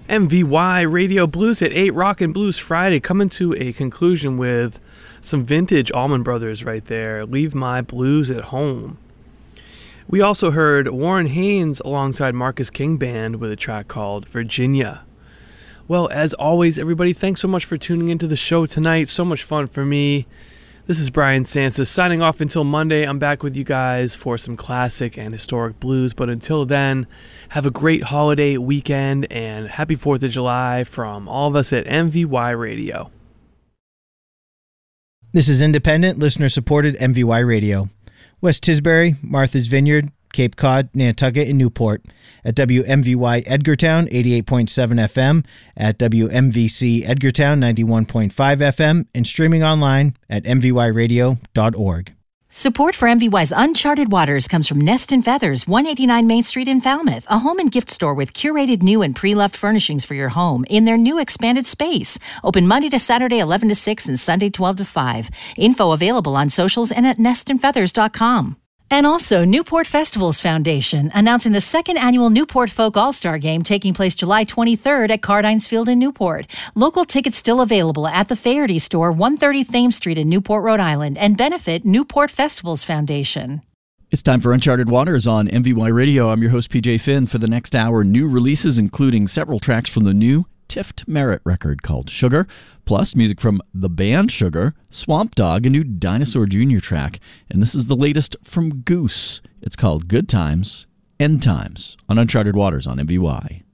MVY Radio Blues at 8, Rock and Blues Friday, coming to a conclusion with some vintage Allman Brothers right there. Leave My Blues at Home. We also heard Warren Haynes alongside Marcus King Band with a track called Virginia. Well, as always, everybody, thanks so much for tuning into the show tonight. So much fun for me. This is Brian Sansa signing off until Monday. I'm back with you guys for some classic and historic blues. But until then, have a great holiday weekend and happy 4th of July from all of us at MVY Radio. This is independent, listener-supported MVY Radio. West Tisbury, Martha's Vineyard, Cape Cod, Nantucket, and Newport. At WMVY Edgartown, 88.7 FM, at WMVC Edgartown, 91.5 FM, and streaming online at mvyradio.org. Support for MVY's Uncharted Waters comes from Nest and Feathers, 189 Main Street in Falmouth, a home and gift store with curated new and pre-loved furnishings for your home in their new expanded space. Open Monday to Saturday, 11 to 6, and Sunday, 12 to 5. Info available on socials and at nestandfeathers.com. And also, Newport Festivals Foundation, announcing the second annual Newport Folk All-Star Game taking place July 23rd at Cardines Field in Newport. Local tickets still available at the Faherty Store, 130 Thames Street in Newport, Rhode Island, and benefit Newport Festivals Foundation. It's time for Uncharted Waters on MVY Radio. I'm your host, PJ Finn. For the next hour, new releases, including several tracks from the new Tift Merritt record called Sugar, plus music from the band Sugar, Swamp Dogg, a new Dinosaur Jr. track, and this is the latest from Goose. It's called Good Times, End Times on Uncharted Waters on MVY.